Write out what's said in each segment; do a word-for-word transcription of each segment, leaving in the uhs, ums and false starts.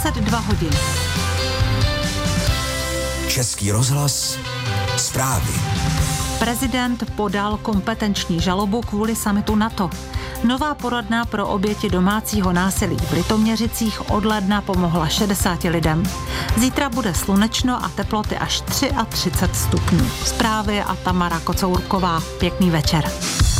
dvacet dva hodin. Český rozhlas, zprávy. Prezident podal kompetenční žalobu kvůli summitu NATO. Nová poradna pro oběti domácího násilí v Litoměřicích od ledna pomohla šedesáti lidem. Zítra bude slunečno a teploty až třicet tři stupňů. Zprávy a Tamara Kocourková. Pěkný večer.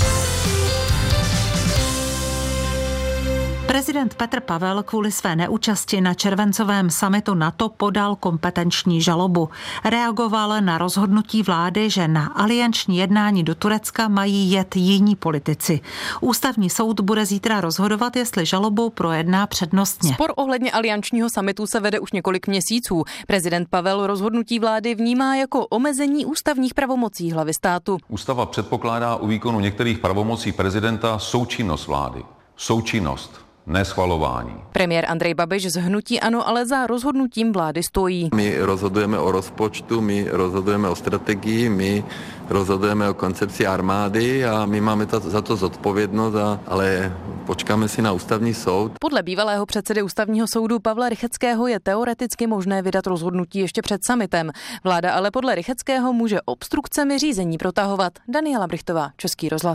Prezident Petr Pavel kvůli své neúčasti na červencovém summitu NATO podal kompetenční žalobu. Reagoval na rozhodnutí vlády, že na alianční jednání do Turecka mají jet jiní politici. Ústavní soud bude zítra rozhodovat, jestli žalobu projedná přednostně. Spor ohledně aliančního summitu se vede už několik měsíců. Prezident Pavel rozhodnutí vlády vnímá jako omezení ústavních pravomocí hlavy státu. Ústava předpokládá u výkonu některých pravomocí prezidenta součinnost vlády. Součinnost. Neschvalování. Premiér Andrej Babiš z hnutí ANO ale za rozhodnutím vlády stojí. My rozhodujeme o rozpočtu, my rozhodujeme o strategii, my rozhodujeme o koncepci armády a my máme to, za to zodpovědnost, a, ale počkáme si na ústavní soud. Podle bývalého předsedy ústavního soudu Pavla Rycheckého je teoreticky možné vydat rozhodnutí ještě před summitem. Vláda ale podle Rycheckého může obstrukcemi řízení protahovat. Daniela Brichtová, Český rozhlas.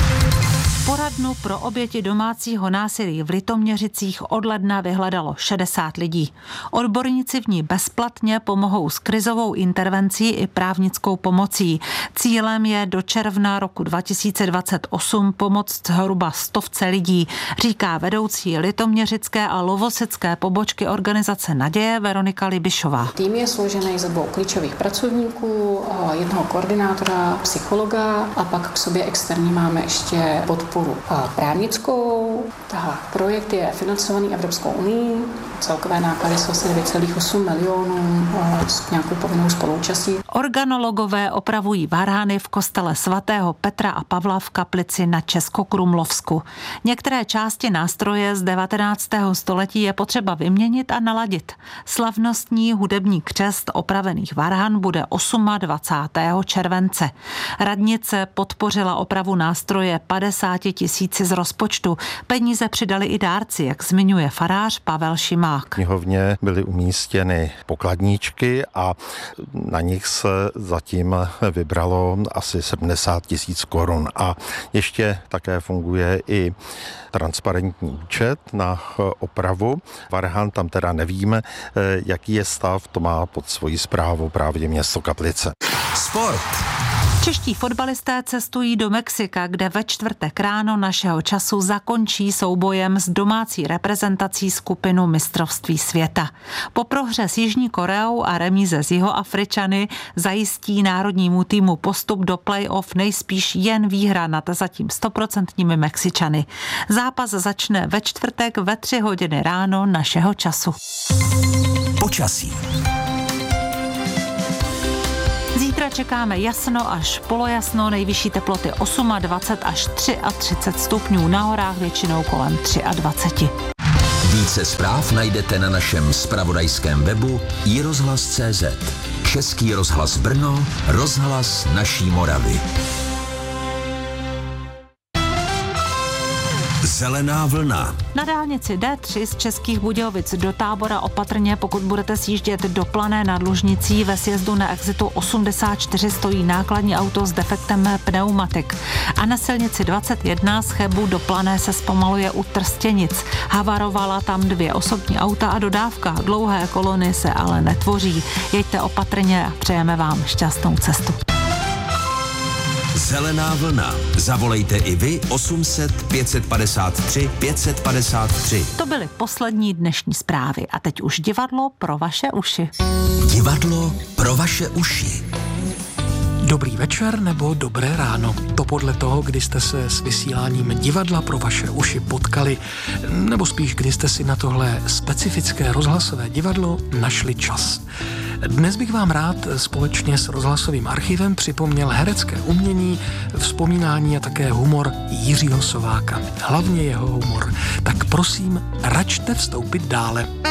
Poradnu pro oběti domácího násilí v Litoměřicích od ledna vyhledalo šedesát lidí. Odborníci v ní bezplatně pomohou s krizovou intervencí i právnickou pomocí. Cílem je do června roku dva tisíce dvacet osm pomoct zhruba stovce lidí, říká vedoucí litoměřické a lovosecké pobočky organizace Naděje Veronika Libišová. Tým je složený ze dvou klíčových pracovníků, jednoho koordinátora, psychologa a pak k sobě externí máme ještě podporu právnickou. Tahle projekt je financovaný Evropskou unií. Celkové náklady jsou asi devět celá osm milionů s nějakou povinnou spoluúčastí. Organologové opravují varhany v kostele svatého Petra a Pavla v kaplici na Českokrumlovsku. Některé části nástroje z devatenáctého století je potřeba vyměnit a naladit. Slavnostní hudební křest opravených varhan bude dvacátého osmého července. Radnice podpořila opravu nástroje padesát tisíci z rozpočtu. Peníze přidali i dárci, jak zmiňuje farář Pavel Šimák. V knihovně byly umístěny pokladníčky a na nich se zatím vybralo asi sedmdesát tisíc korun. A ještě také funguje i transparentní účet na opravu. Varhan tam teda nevíme, jaký je stav, to má pod svojí správou právě město Kaplice. Sport. Čeští fotbalisté cestují do Mexika, kde ve čtvrtek ráno našeho času zakončí soubojem s domácí reprezentací skupinu mistrovství světa. Po prohře s Jižní Koreou a remíze s Jihoafričany zajistí národnímu týmu postup do play-off nejspíš jen výhra nad zatím stoprocentními Mexičany. Zápas začne ve čtvrtek ve tři hodiny ráno našeho času. Počasí. Zítra čekáme jasno až polojasno, nejvyšší teploty dvacet osm až třicet tři stupňů, na horách většinou kolem dvacet tři. Více zpráv najdete na našem zpravodajském webu i rozhlas tečka cé zet. Český rozhlas Brno, rozhlas naší Moravy. Zelená vlna. Na dálnici D tři z Českých Budějovic do Tábora opatrně, pokud budete sjíždět do Plané nad Lužnicí. Ve sjezdu na exitu osmdesát čtyři stojí nákladní auto s defektem pneumatik. A na silnici dvacet jedna z Chebu do Plané se zpomaluje u Trstěnic. Havarovala tam dvě osobní auta a dodávka. Dlouhé kolony se ale netvoří. Jeďte opatrně a přejeme vám šťastnou cestu. Zelená vlna. Zavolejte i vy osm set pět padesát tři pět padesát tři. To byly poslední dnešní zprávy a teď už divadlo pro vaše uši. Divadlo pro vaše uši. Dobrý večer nebo dobré ráno. To podle toho, kdy jste se s vysíláním divadla pro vaše uši potkali, nebo spíš, kdy jste si na tohle specifické rozhlasové divadlo našli čas. Dnes bych vám rád společně s rozhlasovým archivem připomněl herecké umění, vzpomínání a také humor Jiřího Sováka. Hlavně jeho humor. Tak prosím, račte vstoupit dále.